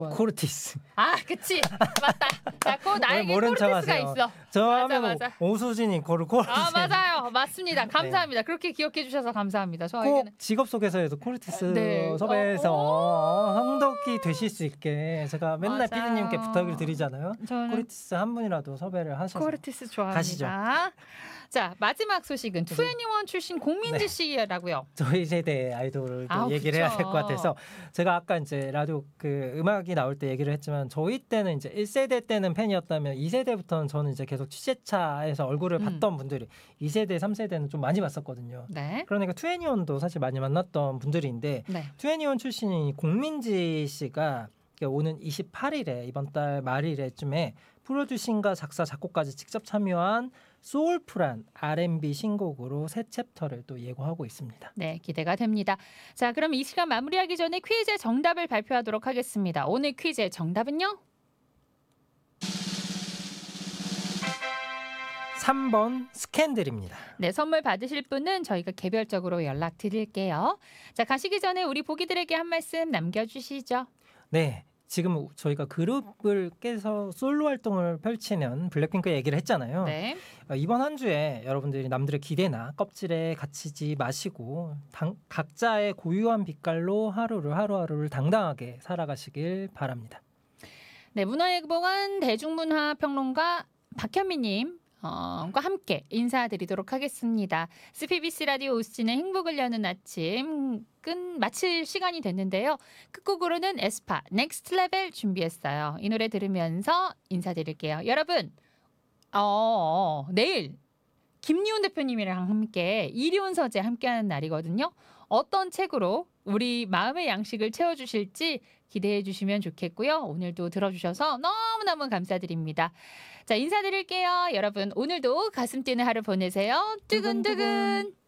코르티스. 아, 그치. 맞다. 자, 그 나에게 모른 척 코르티스가 하세요. 있어. 저 맞아, 하면 맞아. 오수진이 코르티스. 아, 맞아요. 맞습니다. 감사합니다. 그렇게 기억해 주셔서 감사합니다. 저에게는 꼭 직업 소개서에도 코르티스 네. 섭외해서 형덕이 되실 수 있게 제가 맨날 맞아요. PD님께 부탁을 드리잖아요. 저는 코르티스 한 분이라도 섭외를 하셔서. 코르티스 좋아합니다. 가시죠. 자, 마지막 소식은 2NE1 출신 공민지 네. 씨라고요. 저희 세대 아이돌을 또 아, 얘기를 해야 그쵸. 될 것 같아서 제가 아까 이제 라디오 그 음악이 나올 때 얘기를 했지만 저희 때는 이제 1세대 때는 팬이었다면 2세대부터는 저는 이제 계속 취재차에서 얼굴을 봤던 분들이 2세대, 3세대는 좀 많이 봤었거든요. 네. 그러니까 2NE1도 사실 많이 만났던 분들인데 네. 2NE1 출신인 공민지 씨가 오는 28일에 이번 달 말일에쯤에 프로듀싱과 작사, 작곡까지 직접 참여한 소울풀한 R&B 신곡으로 새 챕터를 또 예고하고 있습니다. 네, 기대가 됩니다. 자, 그럼 이 시간 마무리하기 전에 퀴즈의 정답을 발표하도록 하겠습니다. 오늘 퀴즈의 정답은요? 3번 스캔들입니다. 네, 선물 받으실 분은 저희가 개별적으로 연락드릴게요. 자, 가시기 전에 우리 보기들에게 한 말씀 남겨주시죠. 네, 지금 저희가 그룹을 깨서 솔로 활동을 펼치는 블랙핑크 얘기를 했잖아요. 네. 이번 한 주에 여러분들이 남들의 기대나 껍질에 갇히지 마시고 각자의 고유한 빛깔로 하루하루를 당당하게 살아가시길 바랍니다. 네, 문화의 보관 대중문화 평론가 박현미님 과 함께 인사드리도록 하겠습니다. 스피비스 라디오 오스틴의 행복을 여는 아침 마칠 시간이 됐는데요. 끝곡으로는 에스파 넥스트 레벨 준비했어요. 이 노래 들으면서 인사드릴게요. 여러분, 내일 김리훈 대표님이랑 함께 이리온 서재 함께하는 날이거든요. 어떤 책으로 우리 마음의 양식을 채워주실지 기대해 주시면 좋겠고요. 오늘도 들어주셔서 너무너무 감사드립니다. 자, 인사드릴게요. 여러분, 오늘도 가슴 뛰는 하루 보내세요. 두근두근.